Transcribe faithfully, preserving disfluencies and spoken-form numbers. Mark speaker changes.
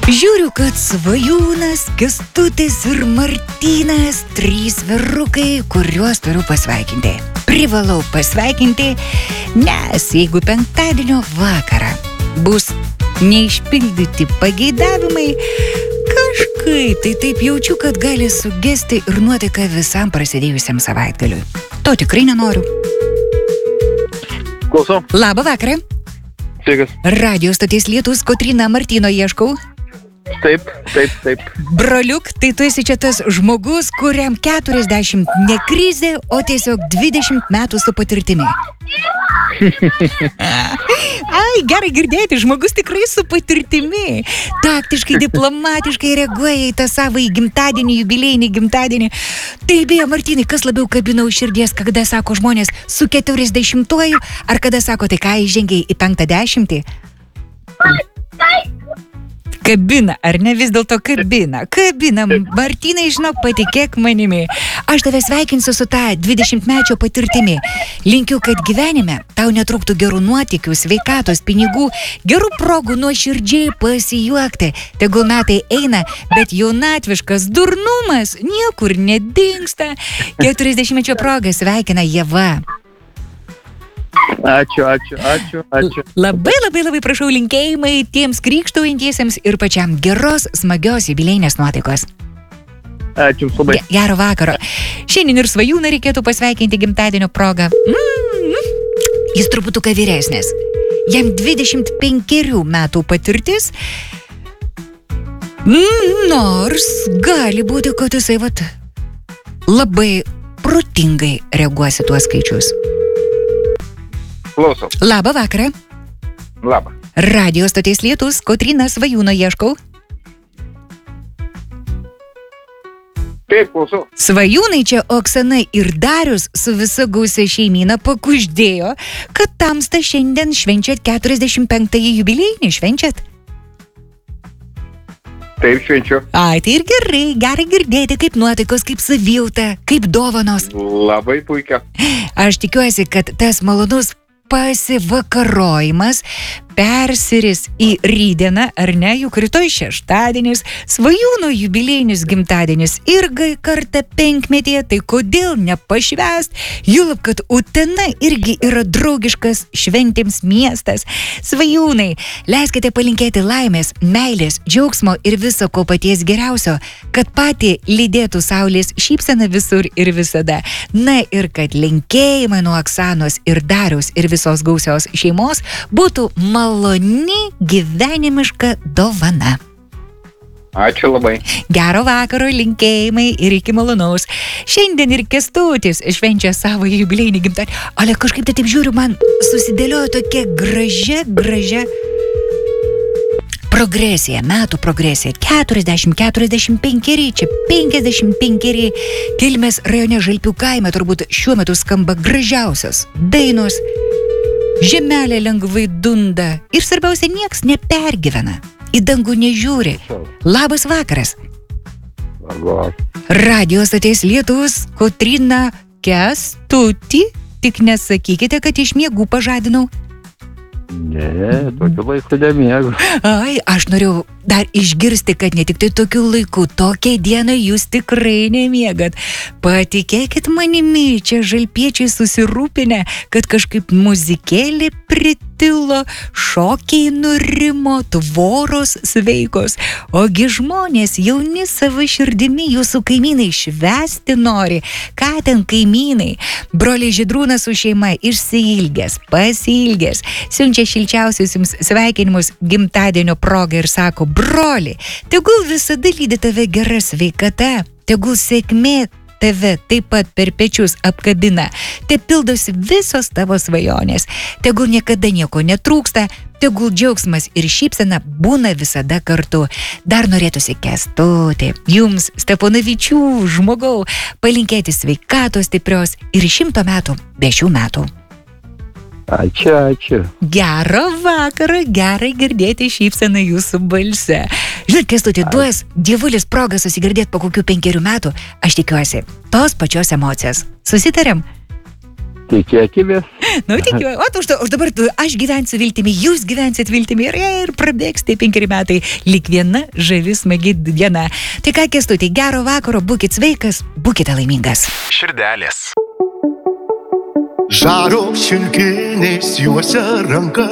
Speaker 1: Žiūriu, kad Svajūnas, Kęstutis ir Martynas trys vyrukai, kuriuos turiu pasveikinti. Privalau pasveikinti, nes jeigu penktadienio vakarą bus neišpildyti pageidavimai, kažkaip tai taip jaučiu, kad gali sugesti ir nuotaika visam prasidėjusiam savaitgaliui. To tikrai nenoriu.
Speaker 2: Klausau.
Speaker 1: Labą vakarą.
Speaker 2: Sveikas.
Speaker 1: Radio stoties Lietus, Kotryna Martyno ieškau.
Speaker 2: Taip, taip, taip.
Speaker 1: Broliuk, tai tu esi čia tas žmogus, kuriam keturiasdešimt ne krizė, o tiesiog dvidešimt metų su patirtimi. Ai, gerai girdėti, žmogus tikrai su patirtimi. Taktiškai, diplomatiškai reaguoja į tą savo į gimtadienį, jubiliejinį gimtadienį. Tai beje, Martynai, kas labiau kabina už širdies, kada sako žmonės su keturiasdešimtuoju, ar kada sako, tai ką įžengiai į penktą dešimtį? Kabina, ar ne vis dėlto kabina? Kabina, Martynai, žinok, patikėk manimi. Aš tave sveikinsiu su tą dvidešimtmečio patirtimi. Linkiu, kad gyvenime tau netrūktų gerų nuotykių, sveikatos, pinigų, gerų progų nuoširdžiai pasijuokti. Tegul metai eina, bet jaunatviškas durnumas niekur nedingsta. keturiasdešimtmečio progą sveikina Ieva.
Speaker 2: Ačiū, ačiū, ačiū, ačiū.
Speaker 1: Labai, labai, labai prašau linkėjimai tiems krykštaujantiesiems ir pačiam geros, smagios jubiliejinės nuotaikos.
Speaker 2: Ačiū jums labai.
Speaker 1: Gero vakaro. Šiandien ir Svajūną reikėtų pasveikinti gimtadienio progą. Mm, jis truputuką vyresnis. Jam dvidešimt penkerių metų patirtis. Mm, nors gali būti, kad jisai vat labai protingai reaguosi tuos skaičius.
Speaker 2: Klausau.
Speaker 1: Labą vakarą.
Speaker 2: Labą.
Speaker 1: Radio stoties Lietus, Kotryna Svajūno ieškau.
Speaker 2: Taip, klausau.
Speaker 1: Svajūnai čia Oksana ir Darius su visa gausia šeimyna pakuždėjo, kad tamsta šiandien švenčiat keturiasdešimt penktąjį jubiliejinį švenčiat.
Speaker 2: Taip, švenčiu.
Speaker 1: Ai, tai ir gerai, gerai girdėti, kaip nuotaikos, kaip savijauta, kaip dovanos.
Speaker 2: Labai puikia.
Speaker 1: Aš tikiuosi, kad tas malonus pasivakarojimas persiris į rytdieną, ar ne, juk rytoj šeštadienis, Svajūno jubiliejinis gimtadienis irgi kartą penkmetyje, tai kodėl nepašvęst, julab, kad Utena irgi yra draugiškas šventėms miestas. Svajūnai, leiskite palinkėti laimės, meilės, džiaugsmo ir viso ko paties geriausio, kad patį lydėtų saulės šypsena visur ir visada. Na ir kad linkėjimai nuo Oksanos ir Dariaus ir visos gausios šeimos būtų maloni gyvenimiška dovana.
Speaker 2: Ačiū labai.
Speaker 1: Gero vakaro linkėjimai ir iki malonaus. Šiandien ir Kęstutis švenčia savo jubiliejinį gimtadienį. Ale kažkaip tai taip žiūriu, man susidėliojo tokia gražia, gražia progresija, metų progresija. keturiasdešimt, keturiasdešimt penkeri, čia penkiasdešimt penkeri. Kelmės rajone Žalpių kaime turbūt šiuo metu skamba gražiausios dainos. Žemelė lengvai dunda ir svarbiausia, nieks nepergyvena. Į dangų nežiūri. Labas vakaras.
Speaker 2: Labas.
Speaker 1: Radio stoties Lietus, Kotryna, Kęstutį. Tik nesakykite, kad iš miegų pažadinau.
Speaker 2: Ne, tokiu laiku nemiegu.
Speaker 1: Ai, aš noriu dar išgirsti, kad ne tik tai tokiu laiku, tokią dieną jūs tikrai nemiegat. Patikėkit manimi, čia žalpiečiai susirūpinę, kad kažkaip muzikėlė pritilo, šokiai nurimo, tvoros sveikos. Ogi žmonės jauni savo širdimi jūsų kaimynai švęsti nori. Ką ten kaimynai? Broliai Žydrūnas su šeima išsiilgęs, pasiilgęs, siunčia šilčiausius jums sveikinimus gimtadienio proga ir sako, broli, tegul visada lydi tave gera sveikata, tegul sėkmė tave taip pat per pečius apkabina, te pildosi visos tavo svajonės, tegul niekada nieko netrūksta, tegul džiaugsmas ir šypsena būna visada kartu. Dar norėtųsi Kęstutį, jums, Steponavičių, žmogau, palinkėti sveikatos stiprios ir šimto metų be šių metų.
Speaker 2: Ačiū, ačiū.
Speaker 1: Gerą vakarą, gerai girdėti šypseną jūsų balse. Žinot, Kęstutį, duos dievulis progą susigirdėti po kokių penkerių metų, aš tikiuosi, tos pačios emocijos. Susitarėm?
Speaker 2: Tikėkimės.
Speaker 1: Nu, tikiu, o už, to, už dabar tu, aš gyvensiu viltimi, jūs gyvensit viltimi ir, ir prabėgs tie penkeri metai, lyg viena žavi smagi diena. Tai ką, Kęstuti, gero vakaro, būkit sveikas, būkite laimingas.
Speaker 3: Širdelės.
Speaker 4: Žaro šilkinės juose ranka